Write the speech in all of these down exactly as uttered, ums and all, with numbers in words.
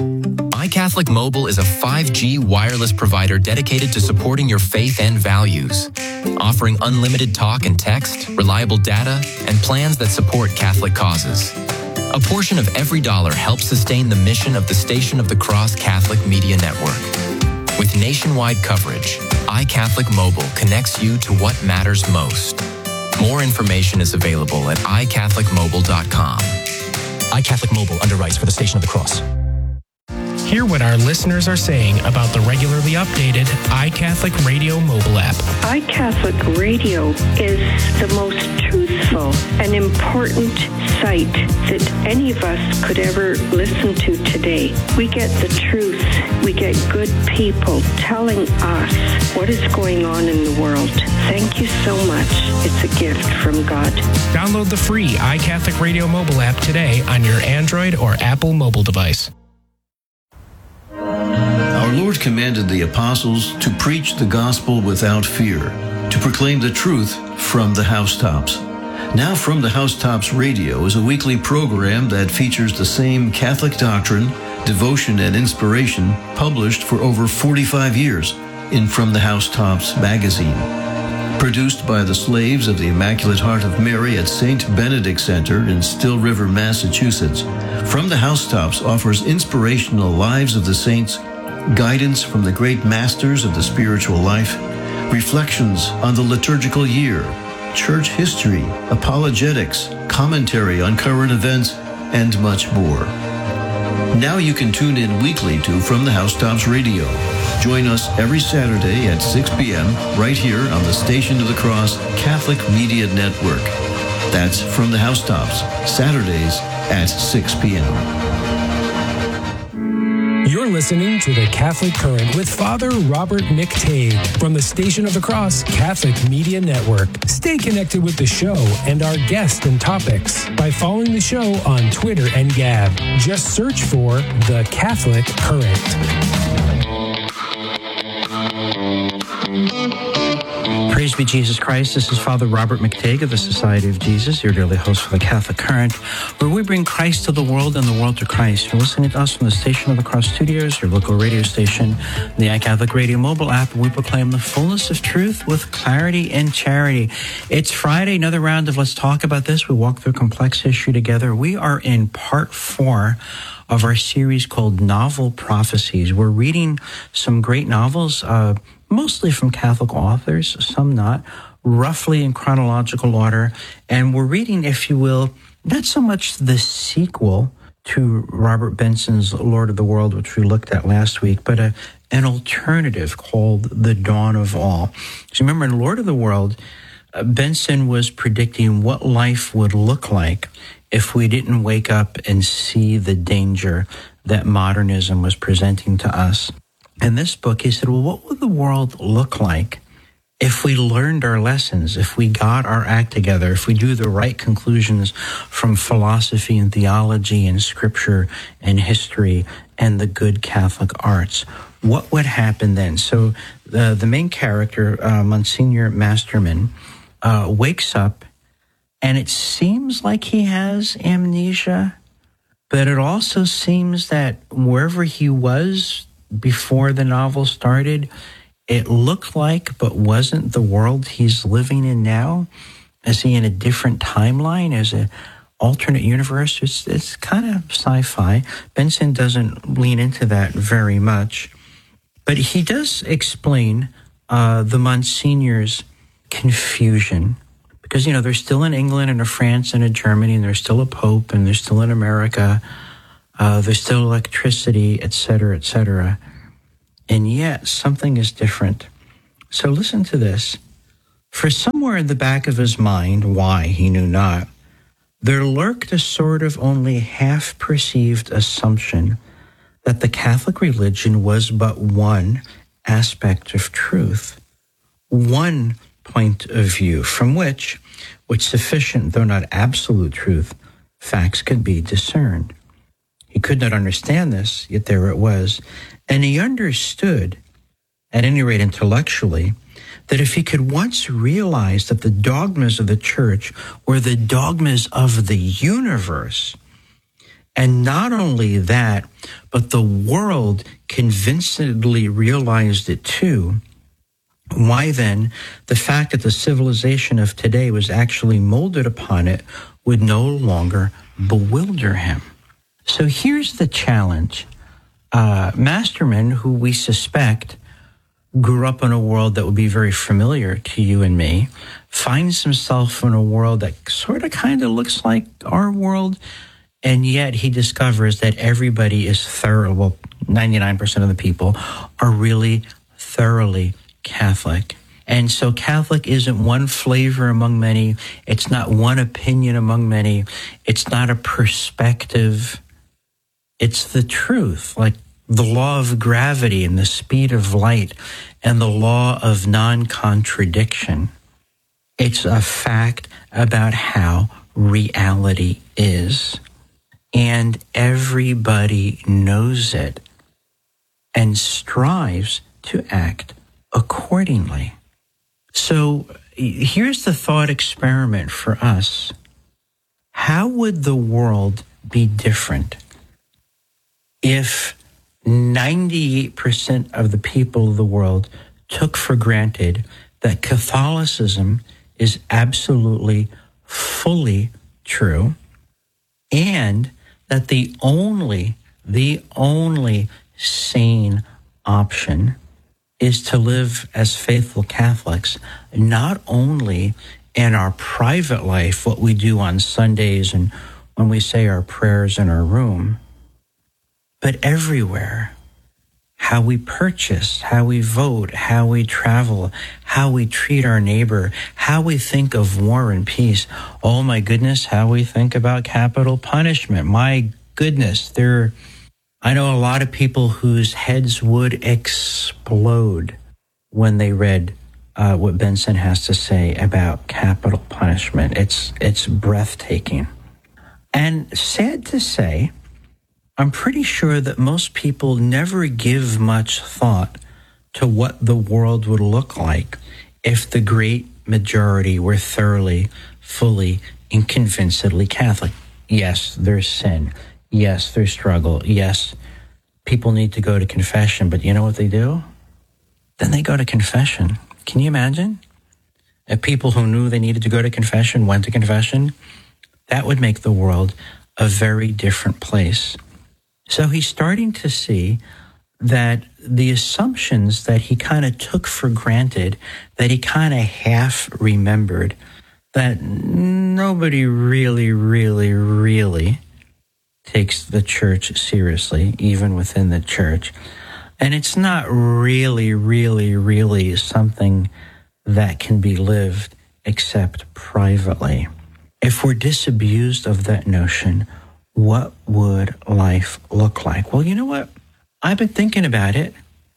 iCatholic Mobile is a five G wireless provider dedicated to supporting your faith and values, offering unlimited talk and text, reliable data, and plans that support Catholic causes. A portion of every dollar helps sustain the mission of the Station of the Cross Catholic Media Network. With nationwide coverage, iCatholic Mobile connects you to what matters most. More information is available at i catholic mobile dot com. iCatholic Mobile underwrites for the Station of the Cross. Hear what our listeners are saying about the regularly updated iCatholic Radio mobile app. iCatholic Radio is the most truthful and important site that any of us could ever listen to today. We get the truth. We get good people telling us what is going on in the world. Thank you so much. It's a gift from God. Download the free iCatholic Radio mobile app today on your Android or Apple mobile device. Our Lord commanded the apostles to preach the gospel without fear, to proclaim the truth from the housetops. Now From the Housetops Radio is a weekly program that features the same Catholic doctrine, devotion, and inspiration published for over forty-five years in From the Housetops magazine. Produced by the slaves of the Immaculate Heart of Mary at Saint Benedict Center in Still River, Massachusetts, From the Housetops offers inspirational lives of the saints, guidance from the great masters of the spiritual life, reflections on the liturgical year, church history, apologetics, commentary on current events, and much more. Now you can tune in weekly to From the Housetops Radio. Join us every Saturday at six p.m. right here on the Station of the Cross Catholic Media Network. That's From the Housetops, Saturdays at six p.m. You're listening to The Catholic Current with Father Robert McTague from the Station of the Cross Catholic Media Network. Stay connected with the show and our guests and topics by following the show on Twitter and Gab. Just search for The Catholic Current. Praise be Jesus Christ. This is Father Robert McTague of the Society of Jesus, your daily host for the Catholic Current, where we bring Christ to the world and the world to Christ. You're listening to us from the Station of the Cross Studios, your local radio station, the iCatholic Radio mobile app, and we proclaim the fullness of truth with clarity and charity. It's Friday, another round of Let's Talk About This. We walk through complex issue together. We are in part four of our series called Novel Prophecies. We're reading some great novels, uh, mostly from Catholic authors, some not, roughly in chronological order. And we're reading, if you will, not so much the sequel to Robert Benson's Lord of the World, which we looked at last week, but a, an alternative called The Dawn of All. So remember, in Lord of the World, uh, Benson was predicting what life would look like if we didn't wake up and see the danger that modernism was presenting to us. In this book, he said, well, what would the world look like if we learned our lessons, if we got our act together, if we drew the right conclusions from philosophy and theology and scripture and history and the good Catholic arts? What would happen then? So the, the main character, uh, Monsignor Masterman, uh, wakes up, and it seems like he has amnesia, but it also seems that wherever he was before the novel started, it looked like but wasn't the world he's living in now. Is he in a different timeline? As an alternate universe? It's, it's kind of sci-fi. Benson doesn't lean into that very much. But he does explain uh, the Monsignor's confusion. Because, you know, they're still in England and a France and a Germany, and there's still a Pope, and they're still in America. Uh, there's still electricity, et cetera, et cetera. And yet, something is different. So listen to this. For somewhere in the back of his mind, why, he knew not, there lurked a sort of only half-perceived assumption that the Catholic religion was but one aspect of truth, one point of view from which, with sufficient, though not absolute truth, facts could be discerned. He could not understand this, yet there it was. And he understood, at any rate intellectually, that if he could once realize that the dogmas of the Church were the dogmas of the universe, And not only that, but the world convincingly realized it too. Why then, the fact that the civilization of today was actually molded upon it would no longer bewilder him. So here's the challenge. Uh, Masterman, who we suspect grew up in a world that would be very familiar to you and me, finds himself in a world that sort of kind of looks like our world, and yet he discovers that everybody is thorough, well, ninety-nine percent of the people are really thoroughly Catholic. And so Catholic isn't one flavor among many. It's not one opinion among many. It's not a perspective. It's the truth, like the law of gravity and the speed of light and the law of non-contradiction. It's a fact about how reality is. And everybody knows it and strives to act accordingly. So here's the thought experiment for us. How would the world be different if ninety-eight percent of the people of the world took for granted that Catholicism is absolutely, fully true, and that the only, the only sane option is to live as faithful Catholics, not only in our private life, what we do on Sundays and when we say our prayers in our room, but everywhere. How we purchase, how we vote, how we travel, how we treat our neighbor, how we think of war and peace. Oh my goodness, how we think about capital punishment. My goodness, there, I know a lot of people whose heads would explode when they read uh, what Benson has to say about capital punishment. It's, it's breathtaking. And sad to say, I'm pretty sure that most people never give much thought to what the world would look like if the great majority were thoroughly, fully, and convincedly Catholic. Yes, there's sin. Yes, there's struggle. Yes, people need to go to confession. But you know what they do? Then they go to confession. Can you imagine? If people who knew they needed to go to confession went to confession, that would make the world a very different place. So he's starting to see that the assumptions that he kind of took for granted, that he kind of half remembered, that nobody really, really, really takes the church seriously, even within the church. And it's not really, really, really something that can be lived except privately. If we're disabused of that notion, what would life look like? Well, you know what? I've been thinking about it.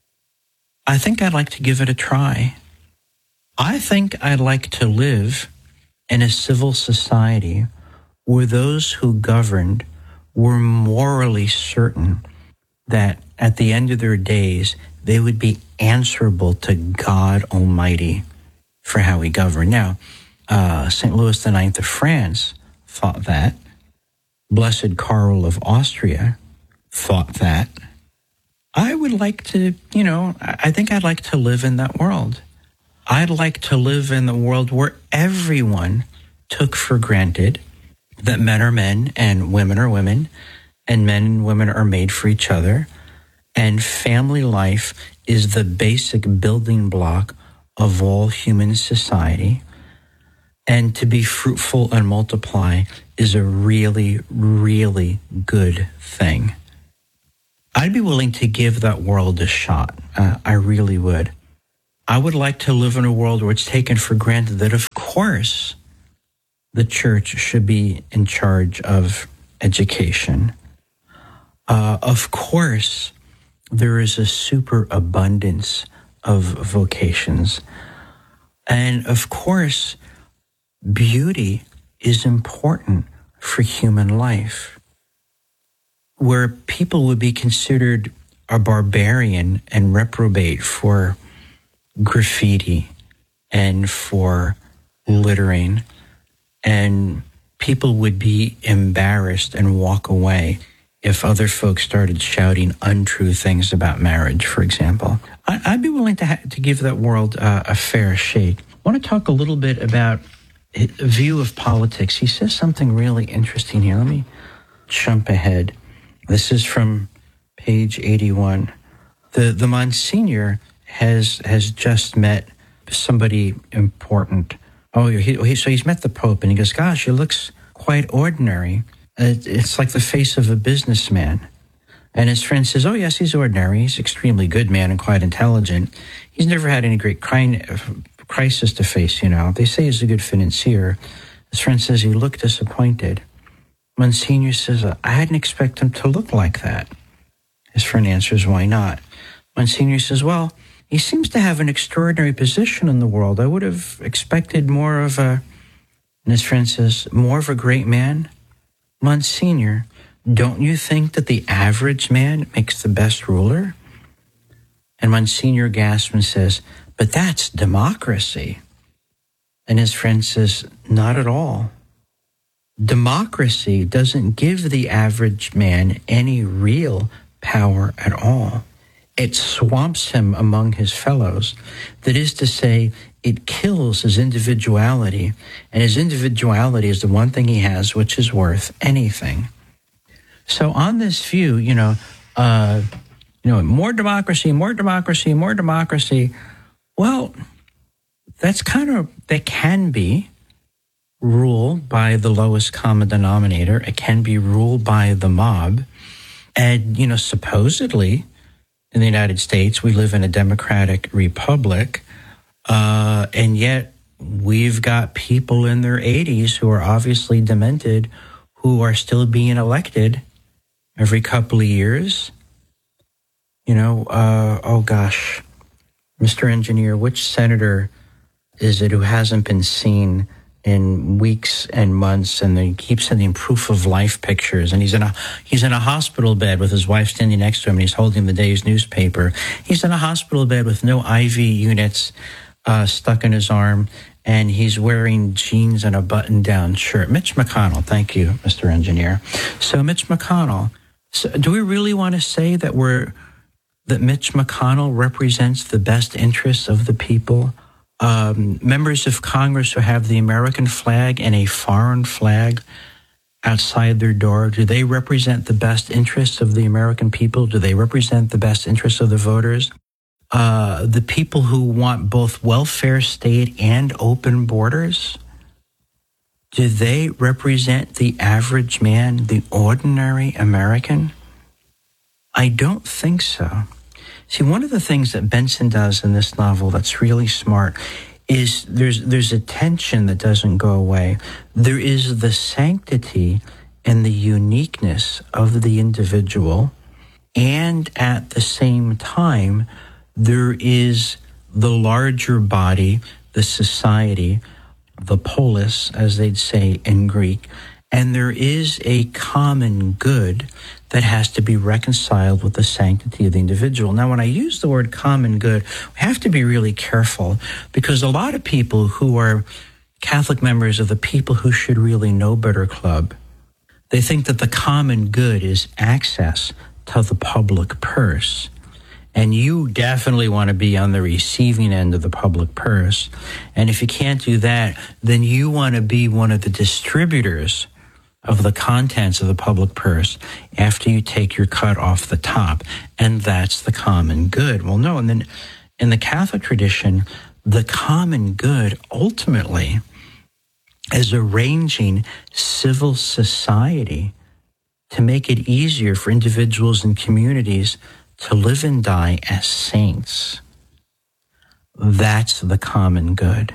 I think I'd like to give it a try. I think I'd like to live in a civil society where those who governed were morally certain that at the end of their days, they would be answerable to God Almighty for how he governed. Now, uh, Saint Louis the Ninth of France thought that. Blessed Karl of Austria thought that. I would like to, you know, I think I'd like to live in that world. I'd like to live in the world where everyone took for granted that men are men and women are women, and men and women are made for each other, and family life is the basic building block of all human society, and to be fruitful and multiply is a really, really good thing. I'd be willing to give that world a shot. Uh, I really would. I would like to live in a world where it's taken for granted that, of course, the church should be in charge of education. Uh, of course, there is a superabundance of vocations. And of course, beauty is important for human life. Where people would be considered a barbarian and reprobate for graffiti and for littering and people would be embarrassed and walk away if other folks started shouting untrue things about marriage, for example. I, I'd be willing to ha- to give that world uh, a fair shake. I want to talk a little bit about a view of politics. He says something really interesting here. Let me jump ahead. This is from page eighty-one. The the Monsignor has has just met somebody important. Oh, he, he, so he's met the Pope, and he goes, gosh, he looks quite ordinary. It's like the face of a businessman. And his friend says, oh, yes, he's ordinary. He's an extremely good man and quite intelligent. He's never had any great crisis to face, you know. They say he's a good financier. His friend says he looked disappointed. Monsignor says, I hadn't expected him to look like that. His friend answers, why not? Monsignor says, well, he seems to have an extraordinary position in the world. I would have expected more of a, and his friend says, more of a great man? Monsignor, don't you think that the average man makes the best ruler? And Monsignor gasps and says, but that's democracy. And his friend says, not at all. Democracy doesn't give the average man any real power at all. It swamps him among his fellows. That is to say, it kills his individuality, and his individuality is the one thing he has which is worth anything. So on this view, you know, uh, you know, more democracy, more democracy, more democracy. Well, that's kind of, that can be rule by the lowest common denominator. It can be ruled by the mob. And, you know, supposedly in the United States, we live in a democratic republic. Uh, and yet we've got people in their eighties who are obviously demented who are still being elected every couple of years. You know, uh, oh gosh, Mister Engineer, which senator is it who hasn't been seen in weeks and months, and they keep sending proof of life pictures, and he's in a he's in a hospital bed with his wife standing next to him, and he's holding the day's newspaper. He's in a hospital bed with no I V units uh, stuck in his arm, and he's wearing jeans and a button-down shirt. Mitch McConnell, thank you, Mister Engineer. So Mitch McConnell, so do we really want to say that we're that Mitch McConnell represents the best interests of the people? Um, members of Congress who have the American flag and a foreign flag outside their door, do they represent the best interests of the American people? Do they represent the best interests of the voters? Uh, the people who want both welfare state and open borders, do they represent the average man, the ordinary American? I don't think so. See, one of the things that Benson does in this novel that's really smart is there's there's a tension that doesn't go away. There is the sanctity and the uniqueness of the individual, and at the same time, there is the larger body, the society, the polis, as they'd say in Greek, and there is a common good that has to be reconciled with the sanctity of the individual. Now, when I use the word common good, we have to be really careful, because a lot of people who are Catholic members of the People Who Should Really Know Better Club, they think that the common good is access to the public purse. And you definitely want to be on the receiving end of the public purse. And if you can't do that, then you want to be one of the distributors of the contents of the public purse after you take your cut off the top. And that's the common good. Well, no, and then in the Catholic tradition, the common good ultimately is arranging civil society to make it easier for individuals and communities to live and die as saints. That's the common good.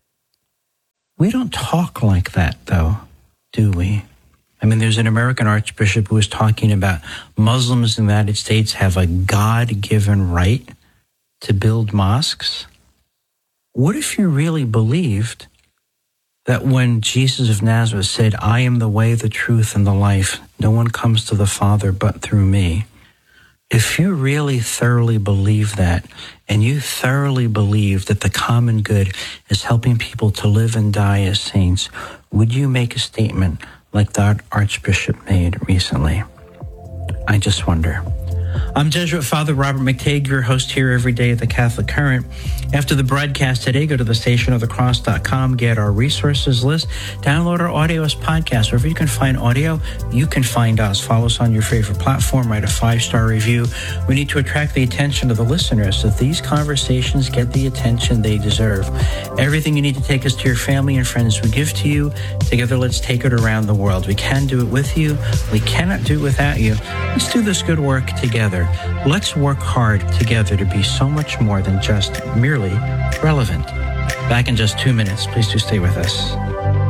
We don't talk like that, though, do we? I mean, there's an American archbishop who was talking about Muslims in the United States have a God-given right to build mosques. What if you really believed that when Jesus of Nazareth said, I am the way, the truth, and the life, no one comes to the Father but through me? If you really thoroughly believe that, and you thoroughly believe that the common good is helping people to live and die as saints, would you make a statement like that Archbishop made recently? I just wonder. I'm Jesuit Father Robert McTague, your host here every day at the Catholic Current. After the broadcast today, go to the station of the cross dot com, get our resources list, download our audio as podcast. Wherever you can find audio, you can find us. Follow us on your favorite platform, write a five-star review. We need to attract the attention of the listeners so that these conversations get the attention they deserve. Everything you need to take us to your family and friends we give to you. Together, let's take it around the world. We can do it with you. We cannot do it without you. Let's do this good work together. Let's work hard together to be so much more than just merely relevant. Back in just two minutes. Please do stay with us.